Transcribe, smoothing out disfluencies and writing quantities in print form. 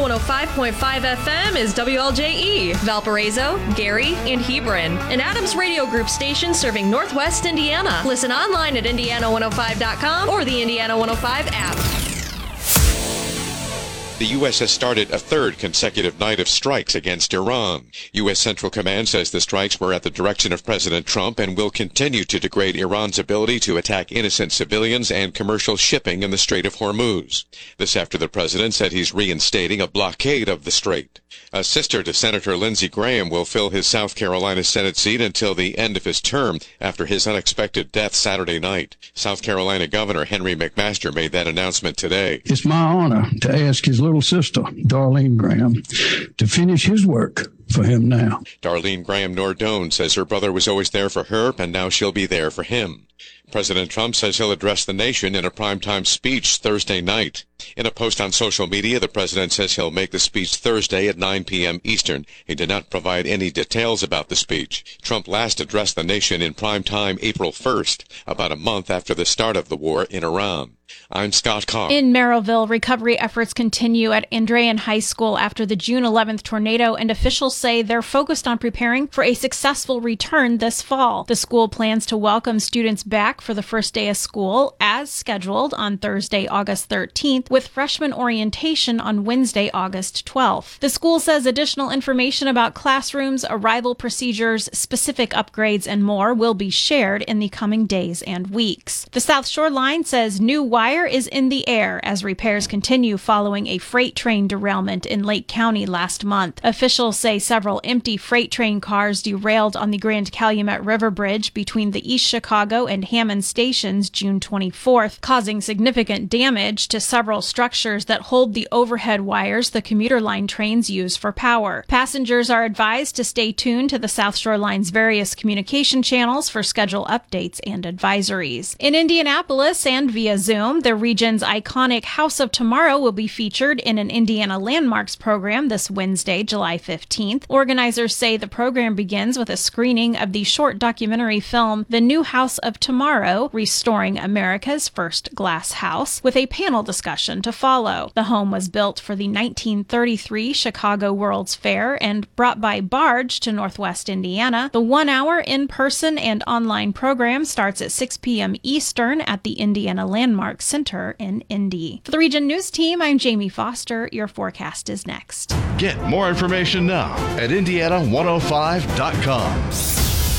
105.5 FM is WLJE, Valparaiso, Gary, and Hebron, an Adams Radio Group station serving Northwest Indiana. Listen online at Indiana105.com or the Indiana 105 app. The U.S. has started a third consecutive night of strikes against Iran. U.S. Central Command says the strikes were at the direction of President Trump and will continue to degrade Iran's ability to attack innocent civilians and commercial shipping in the Strait of Hormuz. This after the president said he's reinstating a blockade of the strait. A sister to Senator Lindsey Graham will fill his South Carolina Senate seat until the end of his term after his unexpected death Saturday night. South Carolina Governor Henry McMaster made that announcement today. It's my honor to ask his little sister, Darlene Graham, to finish his work for him now. Darlene Graham Nordone says her brother was always there for her, and now she'll be there for him. President Trump says he'll address the nation in a primetime speech Thursday night. In a post on social media, the president says he'll make the speech Thursday at 9 p.m. Eastern. He did not provide any details about the speech. Trump last addressed the nation in primetime April 1st, about a month after the start of the war in Iran. I'm Scott Carr. In Merrillville, recovery efforts continue at Andrean High School after the June 11th tornado, and officials say they're focused on preparing for a successful return this fall. The school plans to welcome students back for the first day of school, as scheduled, on Thursday, August 13th, with freshman orientation on Wednesday, August 12th. The school says additional information about classrooms, arrival procedures, specific upgrades, and more will be shared in the coming days and weeks. The South Shore Line says new wire is in the air as repairs continue following a freight train derailment in Lake County last month. Officials say several empty freight train cars derailed on the Grand Calumet River Bridge between the East Chicago and Hammond stations June 24th, causing significant damage to several structures that hold the overhead wires the commuter line trains use for power. Passengers are advised to stay tuned to the South Shore Line's various communication channels for schedule updates and advisories. In Indianapolis and via Zoom, the region's iconic House of Tomorrow will be featured in an Indiana Landmarks program this Wednesday, July 15th. Organizers say the program begins with a screening of the short documentary film The New House of Tomorrow, Restoring America's First Glass House, with a panel discussion to follow. The home was built for the 1933 Chicago World's Fair and brought by barge to Northwest Indiana. The 1-hour in-person and online program starts at 6 p.m. Eastern at the Indiana Landmarks Center in Indy. For the Region News Team, I'm Jamie Foster. Your forecast is next. Get more information now at Indiana105.com.